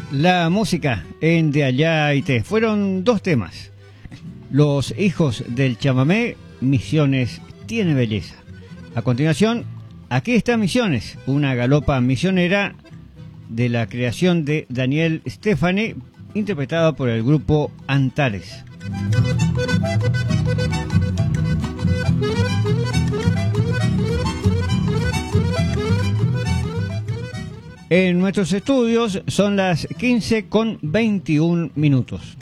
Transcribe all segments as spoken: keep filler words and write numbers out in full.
La música en De Allá y Te. Fueron dos temas. Los hijos del chamamé, Misiones tiene belleza. A continuación, aquí está Misiones, una galopa misionera de la creación de Daniel Stefani, interpretada por el grupo Antares. En nuestros estudios son las quince con veintiún minutos.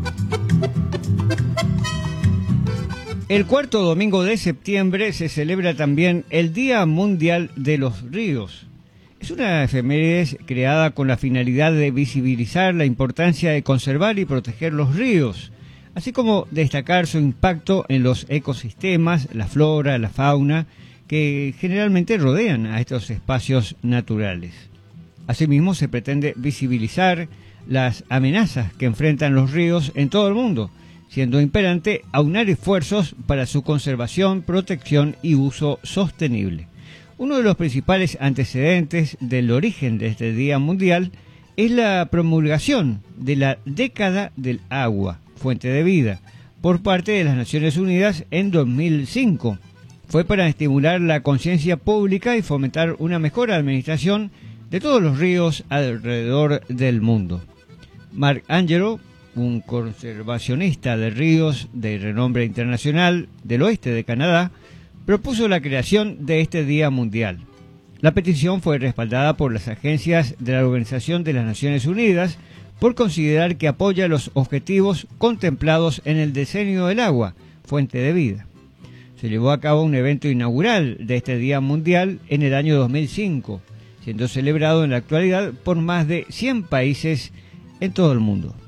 El cuarto domingo de septiembre se celebra también el Día Mundial de los Ríos. Es una efeméride creada con la finalidad de visibilizar la importancia de conservar y proteger los ríos, así como destacar su impacto en los ecosistemas, la flora, la fauna, que generalmente rodean a estos espacios naturales. Asimismo, se pretende visibilizar las amenazas que enfrentan los ríos en todo el mundo, siendo imperante aunar esfuerzos para su conservación, protección y uso sostenible. Uno de los principales antecedentes del origen de este Día Mundial es la promulgación de la Década del Agua, Fuente de Vida, por parte de las Naciones Unidas en dos mil cinco. Fue para estimular la conciencia pública y fomentar una mejor administración de todos los ríos alrededor del mundo. Mark Angelo, un conservacionista de ríos de renombre internacional del oeste de Canadá, propuso la creación de este Día Mundial. La petición fue respaldada por las agencias de la Organización de las Naciones Unidas por considerar que apoya los objetivos contemplados en el Decenio del Agua, Fuente de Vida. Se llevó a cabo un evento inaugural de este Día Mundial en el año dos mil cinco, siendo celebrado en la actualidad por más de cien países en todo el mundo.